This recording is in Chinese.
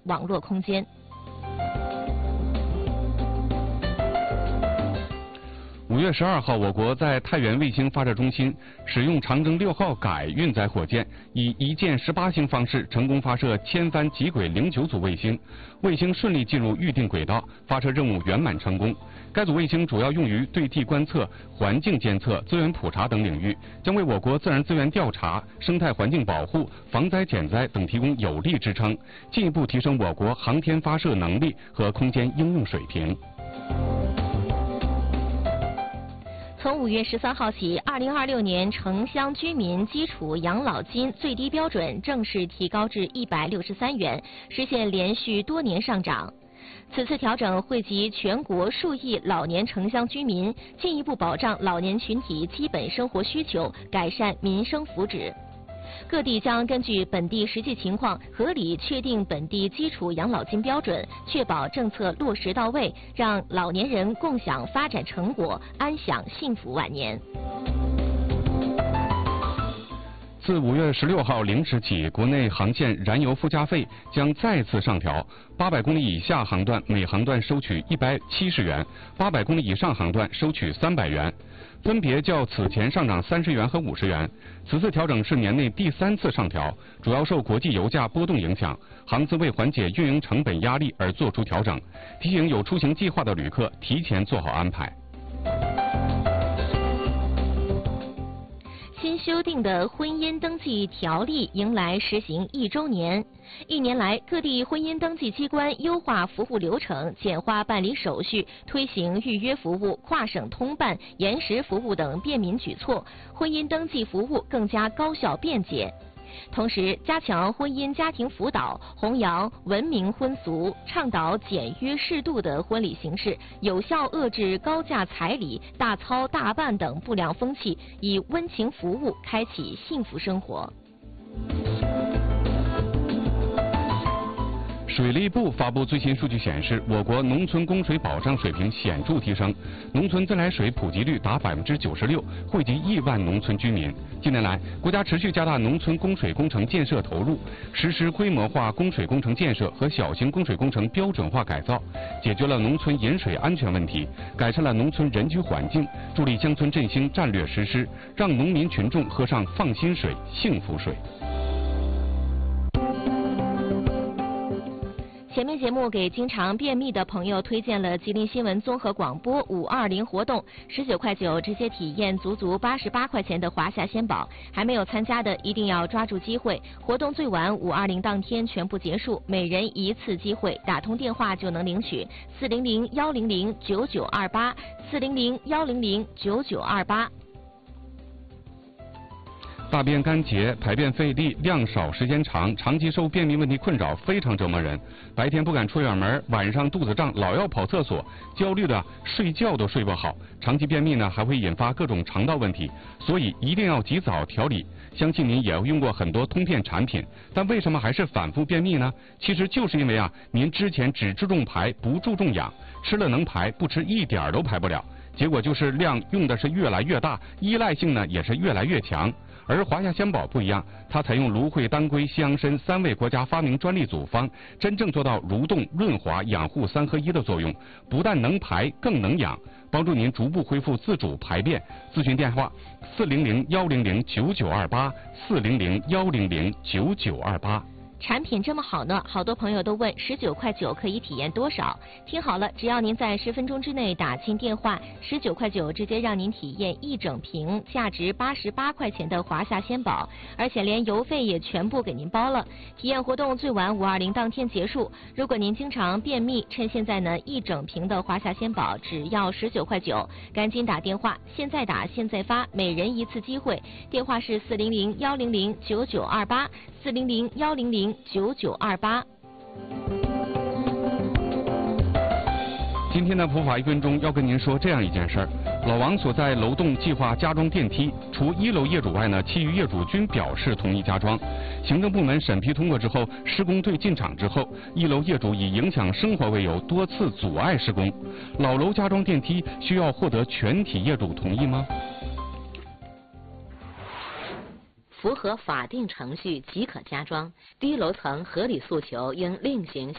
网络空间。 5月12号，我国在太原卫星发射中心使用长征6号改运载火箭，以1箭18星方式成功发射千帆极轨09组卫星，卫星顺利进入预定轨道，发射任务圆满成功。该组卫星主要用于对地观测、环境监测、资源普查等领域，将为我国自然资源调查、生态环境保护、防灾减灾等提供有力支撑，进一步提升我国航天发射能力和空间应用水平。 从5月13号起，2026年城乡居民基础养老金最低标准正式提高至163元，实现连续多年上涨。此次调整惠及全国数亿老年城乡居民，进一步保障老年群体基本生活需求，改善民生福祉。各地将根据本地实际情况，合理确定本地基础养老金标准，确保政策落实到位，让老年人共享发展成果，安享幸福晚年。 自5月16号0时起，国内航线燃油附加费将再次上调，800公里以下航段每航段收取170元，800公里以上航段收取300元，分别较此前上涨30元和50元。此次调整是年内第3次上调，主要受国际油价波动影响，航司为缓解运营成本压力而做出调整，提醒有出行计划的旅客提前做好安排。 新修订的婚姻登记条例迎来实行1周年。1年来，各地婚姻登记机关优化服务流程，简化办理手续，推行预约服务、跨省通办、延时服务等便民举措，婚姻登记服务更加高效便捷。同时，加强婚姻家庭辅导，弘扬文明婚俗，倡导简约适度的婚礼形式，有效遏制高价彩礼、大操大办等不良风气，以温情服务开启幸福生活。 水利部发布最新数据显示，我国农村供水保障水平显著提升，农村自来水普及率达96%，惠及亿万农村居民。近年来，国家持续加大农村供水工程建设投入，实施规模化供水工程建设和小型供水工程标准化改造，解决了农村饮水安全问题，改善了农村人居环境，助力乡村振兴战略实施，让农民群众喝上放心水、幸福水。 前面节目给经常便秘的朋友推荐了吉林新闻综合广播520活动，19块9直接体验足88块钱的华夏鲜宝。还没有参加的一定要抓住机会，活动最晚520当天全部结束，每人1次机会，打通电话就能领取400-100-9928，400-100-9928。 大便干结、排便费力、量少时间长，长期受便秘问题困扰，非常折磨人。白天不敢出远门，晚上肚子胀，老要跑厕所，焦虑的睡觉都睡不好。长期便秘呢，还会引发各种肠道问题，所以一定要及早调理。相信您也用过很多通便产品，但为什么还是反复便秘呢？其实就是因为您之前只注重排，不注重养，吃了能排，不吃一点都排不了。结果就是量用的是越来越大，依赖性呢也是越来越强。而华夏鲜宝不一样，它采用芦荟、当归、西洋参3味国家发明专利组方，真正做到蠕动、润滑、养护3合1的作用，不但能排，更能养，帮助您逐步恢复自主排便。咨询电话400-100-9928，400-100-9928。 产品这么好呢，好多朋友都问19块9可以体验多少？听好了，只要您在10分钟之内打进电话，19块9直接让您体验1整瓶价值88块钱的华夏鲜宝，而且连邮费也全部给您包了。体验活动最晚520当天结束。如果您经常便秘，趁现在呢1整瓶的华夏鲜宝只要19块9，赶紧打电话，现在打现在发，每人1次机会。电话是400-100-9928，400-100-9928。 今天的普法1分钟要跟您说这样一件事儿：老王所在楼栋计划加装电梯，除1楼业主外呢，其余业主均表示同意加装。行政部门审批通过之后，施工队进场之后，1楼业主以影响生活为由多次阻碍施工。老楼加装电梯需要获得全体业主同意吗？ 符合法定程序即可加装，低楼层合理诉求应另行